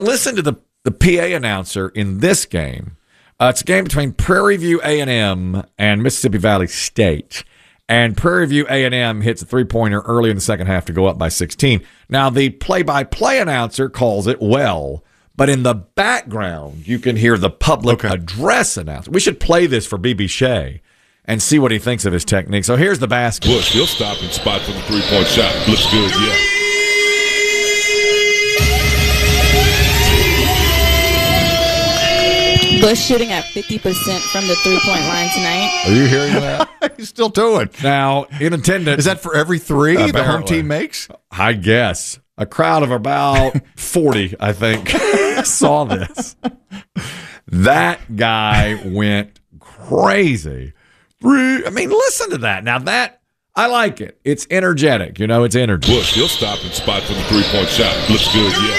listen to the PA announcer in this game. It's a game between Prairie View A&M and Mississippi Valley State. And Prairie View A&M hits a three-pointer early in the second half to go up by 16. Now, the play-by-play announcer calls it well, but in the background, you can hear the public address announcer. We should play this for B.B. Shea and see what he thinks of his technique. So here's the basket. Bush, he'll stop and spot for the three-point shot. Looks good, yeah. Bush shooting at 50% from the three-point line tonight. Are you hearing that? He's still doing. Now, in attendance. Is that for every three the home team makes? I guess. A crowd of about 40, I think, saw this. That guy went crazy. I mean, listen to that. Now, that, I like it. It's energetic. You know, it's energy. Bush, he'll stop and spot for the three-point shot. Looks good, yeah.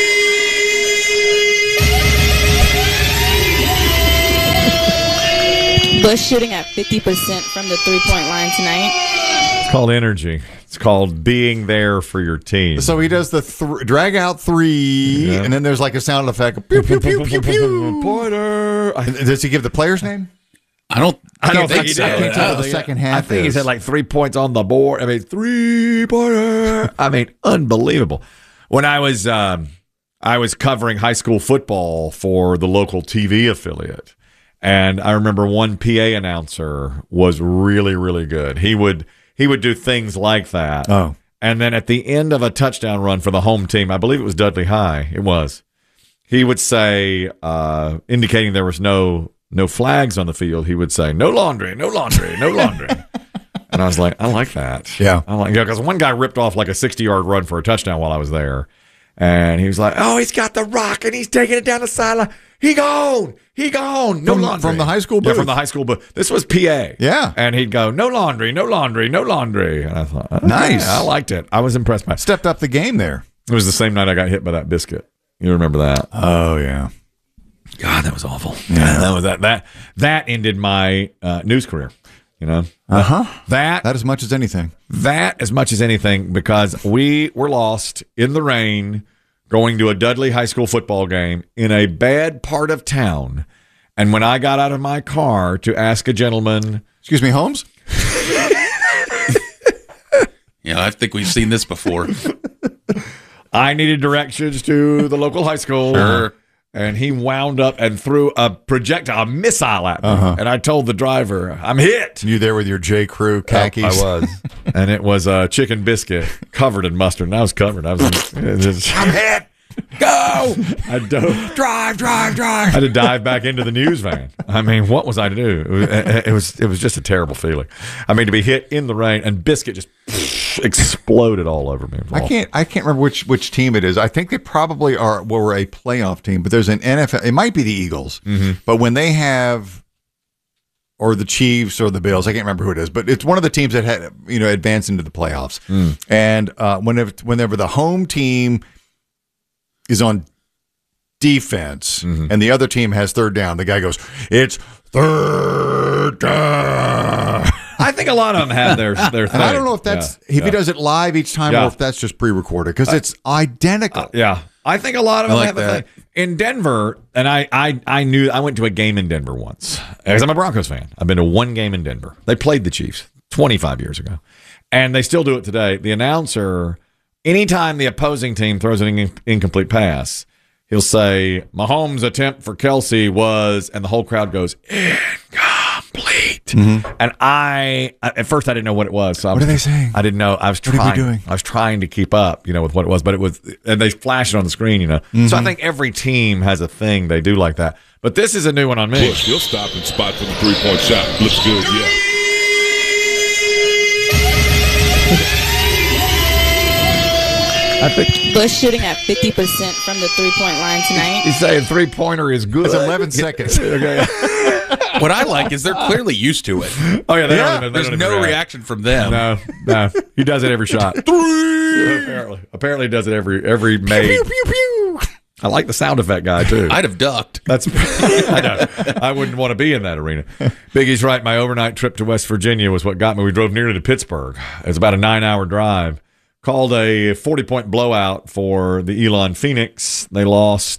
Bush shooting at 50% from the three-point line tonight. It's called energy. It's called being there for your team. So he does the drag out three, and then there's like a sound effect. Pew, pew, pew, pew, pew. Pointer. Does he give the player's name? I don't think he did. I can't tell what the second half I think he is. said like 3 points on the board. I mean, 3-pointer. I mean, unbelievable. When I was covering high school football for the local TV affiliate. And I remember one PA announcer was really, really good. He would do things like that. Oh. And then at the end of a touchdown run for the home team, I believe it was Dudley High. It was. He would say, indicating there was no flags on the field, he would say, "No laundry, no laundry, no laundry." And I was like, I like that. Yeah. I like, because one guy ripped off like a 60-yard run for a touchdown while I was there. And he was like, "Oh, he's got the rock and he's taking it down the sideline. He gone. No laundry." From the high school booth? Yeah, from the high school booth. This was PA. Yeah. And he'd go, "No laundry, no laundry, no laundry." And I thought, okay, nice. I liked it. I was impressed by it. Stepped up the game there. It was the same night I got hit by that biscuit. You remember that? Oh, yeah. God, that was awful. Yeah. That ended my news career. You know? That as much as anything. That as much as anything, because we were lost in the rain going to a Dudley High School football game in a bad part of town. And when I got out of my car to ask a gentleman, "Excuse me, Holmes?" Yeah, I think we've seen this before. I needed directions to the local high school. Sure. And he wound up and threw a projectile, a missile at me. And I told the driver, "I'm hit." You there with your J. Crew khakis? I was. And it was a chicken biscuit covered in mustard. And I was covered. I was just, "I'm hit. Go." I dove. Drive. I had to dive back into the news van. I mean, what was I to do? It was just a terrible feeling. I mean, to be hit in the rain and biscuit just exploded all over me. I can't remember which team it is. I think they probably were a playoff team, but there's an NFL. It might be the Eagles, but when they have, or the Chiefs or the Bills, I can't remember who it is, but it's one of the teams that had advanced into the playoffs. And whenever the home team is on defense and the other team has third down, the guy goes, "It's third down." I think a lot of them have their thing. And I don't know if that's if he does it live each time or if that's just pre-recorded, because it's identical. I think a lot of them like have that. a thing. In Denver, and I knew I went to a game in Denver once because I'm a Broncos fan. I've been to one game in Denver. They played the Chiefs 25 years ago, and they still do it today. The announcer, anytime the opposing team throws an incomplete pass, he'll say, "Mahomes' attempt for Kelsey was," and the whole crowd goes, "Incomplete." And at first I didn't know what it was. So what are they saying? I didn't know. I was trying. I was trying to keep up, with what it was, but it was, and they flash it on the screen, So I think every team has a thing they do like that. But this is a new one on me. Bush, he'll stop and spot for the three-point shot. Looks good, yeah. I think Bush shooting at 50% from the three-point line tonight. he's saying three-pointer is good. It's 11 seconds. Okay. What I like is they're clearly used to it. Oh yeah, they don't There's even no react. reaction from them. No. He does it every shot. Apparently he does it every made. Pew, pew, pew. I like the sound effect guy too. I'd have ducked. That's I know. I wouldn't want to be in that arena. Biggie's right. My overnight trip to West Virginia was what got me. We drove nearly to Pittsburgh. It's about a 9-hour drive. called a 40-point blowout for the Elon Phoenix. They lost